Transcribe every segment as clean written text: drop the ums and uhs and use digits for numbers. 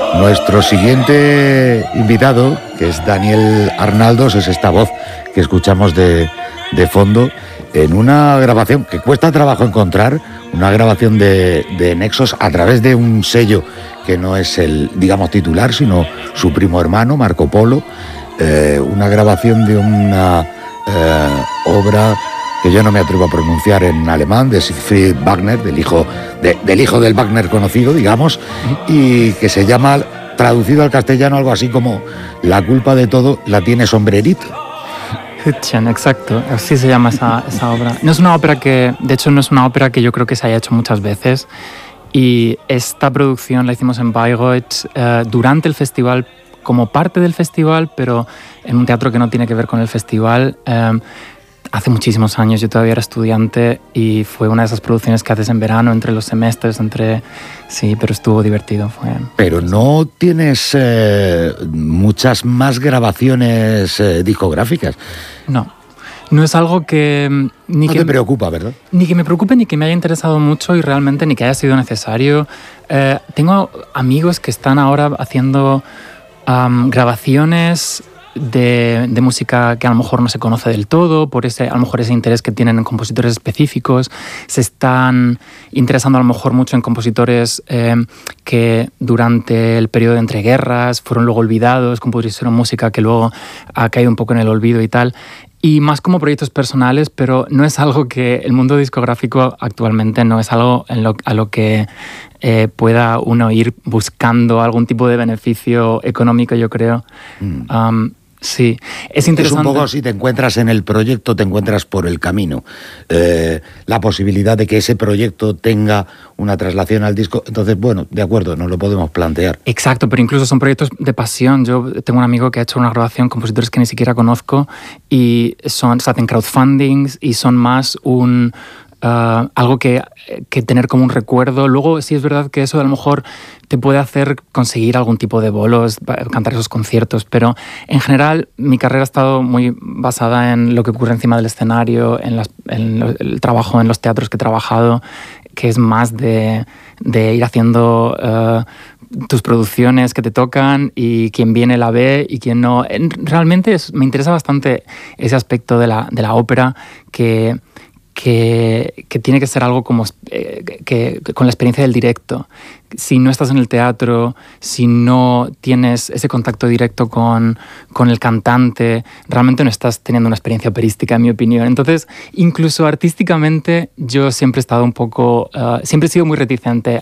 Nuestro siguiente invitado, que es Daniel Arnaldos, es esta voz que escuchamos de fondo en una grabación que cuesta trabajo encontrar, una grabación de Nexos a través de un sello que no es el, digamos, titular, sino su primo hermano, Marco Polo, una grabación de una obra que yo no me atrevo a pronunciar en alemán, de Siegfried Wagner, del hijo del Wagner conocido, digamos, y que se llama, traducido al castellano, algo así como La culpa de todo la tiene Sombrerito. Hütchen, exacto, así se llama esa obra. No es una ópera que, de hecho, no es una ópera que yo creo que se haya hecho muchas veces, y esta producción la hicimos en Bayreuth durante el festival, como parte del festival, pero en un teatro que no tiene que ver con el festival. Hace muchísimos años, yo todavía era estudiante, y fue una de esas producciones que haces en verano, entre los semestres, sí, pero estuvo divertido. Pero no tienes muchas más grabaciones discográficas. No es algo que... No te preocupa, ¿verdad? Ni que me preocupe, ni que me haya interesado mucho, y realmente ni que haya sido necesario. Tengo amigos que están ahora haciendo grabaciones de música que a lo mejor no se conoce del todo, por a lo mejor ese interés que tienen en compositores específicos. Se están interesando a lo mejor mucho en compositores que durante el periodo de entreguerras fueron luego olvidados, compusieron música que luego ha caído un poco en el olvido y tal. Y más como proyectos personales, pero no es algo que el mundo discográfico actualmente no es algo a lo que pueda uno ir buscando algún tipo de beneficio económico, yo creo. Sí, es interesante. Es un poco, si te encuentras en el proyecto, te encuentras por el camino. La posibilidad de que ese proyecto tenga una traslación al disco, entonces, bueno, de acuerdo, nos lo podemos plantear. Exacto, pero incluso son proyectos de pasión. Yo tengo un amigo que ha hecho una grabación, compositores que ni siquiera conozco, y se hacen crowdfundings y son más algo que tener como un recuerdo. Luego sí es verdad que eso a lo mejor te puede hacer conseguir algún tipo de bolos, cantar esos conciertos, pero en general mi carrera ha estado muy basada en lo que ocurre encima del escenario, en el trabajo en los teatros que he trabajado, que es más de ir haciendo tus producciones que te tocan, y quien viene la ve y quien no. Realmente me interesa bastante ese aspecto de la ópera, que tiene que ser algo como que con la experiencia del directo. Si no estás en el teatro, si no tienes ese contacto directo con el cantante, realmente no estás teniendo una experiencia operística, en mi opinión. Entonces, incluso artísticamente, yo siempre he estado siempre he sido muy reticente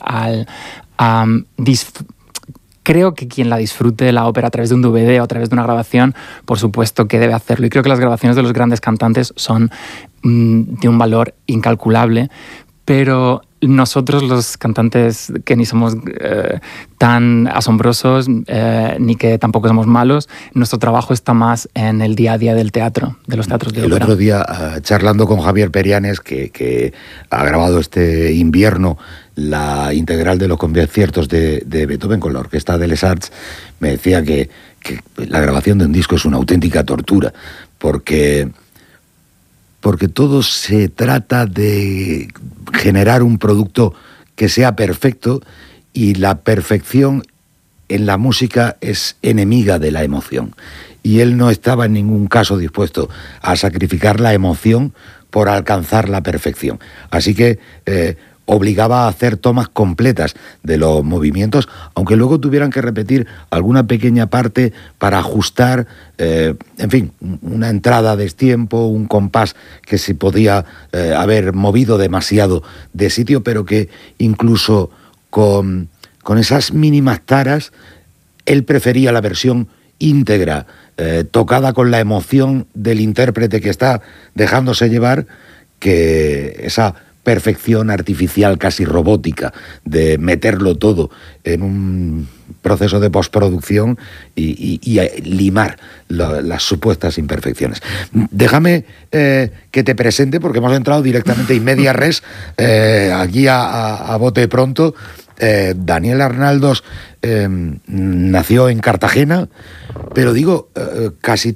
Creo que quien la disfrute la ópera a través de un DVD o a través de una grabación, por supuesto que debe hacerlo. Y creo que las grabaciones de los grandes cantantes son de un valor incalculable, pero nosotros los cantantes que ni somos tan asombrosos, ni que tampoco somos malos, nuestro trabajo está más en el día a día del teatro, de los teatros de ópera. El otro día, charlando con Javier Perianes, que ha grabado este invierno la integral de los conciertos de Beethoven con la orquesta de Les Arts, me decía que la grabación de un disco es una auténtica tortura, porque todo se trata de generar un producto que sea perfecto, y la perfección en la música es enemiga de la emoción. Y él no estaba en ningún caso dispuesto a sacrificar la emoción por alcanzar la perfección. Así que obligaba a hacer tomas completas de los movimientos, aunque luego tuvieran que repetir alguna pequeña parte para ajustar, en fin, una entrada a destiempo, un compás que se podía haber movido demasiado de sitio, pero que incluso con esas mínimas taras, él prefería la versión íntegra, tocada con la emoción del intérprete que está dejándose llevar, que esa perfección artificial, casi robótica, de meterlo todo en un proceso de postproducción y limar las supuestas imperfecciones. Déjame que te presente, porque hemos entrado directamente in media res, aquí a bote pronto. Daniel Arnaldos nació en Cartagena, pero digo, casi